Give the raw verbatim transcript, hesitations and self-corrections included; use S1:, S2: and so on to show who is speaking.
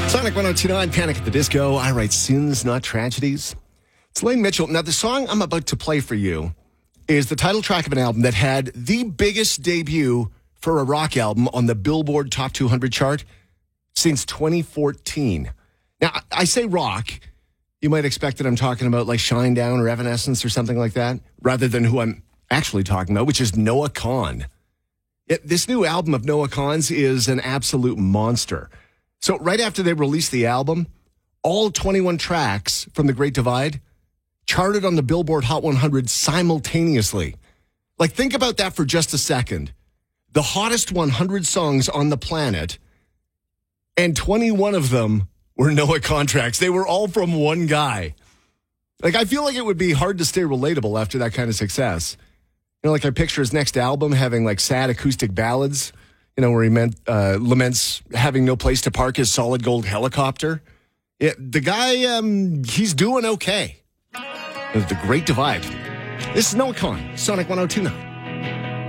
S1: Sonic one oh two point nine, Panic at the Disco. I write sins, not tragedies. It's Lane Mitchell. Now, the song I'm about to play for you is the title track of an album that had the biggest debut for a rock album on the Billboard Top two hundred chart since twenty fourteen. Now, I say rock. You might expect that I'm talking about like Shinedown or Evanescence or something like that, rather than who I'm actually talking about, which is Noah Kahan. It, this new album of Noah Kahan's is an absolute monster. So right after they released the album, all twenty-one tracks from The Great Divide charted on the Billboard Hot one hundred simultaneously. Like, think about that for just a second. The hottest one hundred songs on the planet, and twenty-one of them were Noah Kahan tracks. They were all from one guy. Like, I feel like it would be hard to stay relatable after that kind of success. You know, like I picture his next album having like sad acoustic ballads, you know, where he meant, uh, laments having no place to park his solid gold helicopter. Yeah, the guy, um, he's doing okay. The Great Divide. This is Noah Kahan, Sonic one oh two point nine.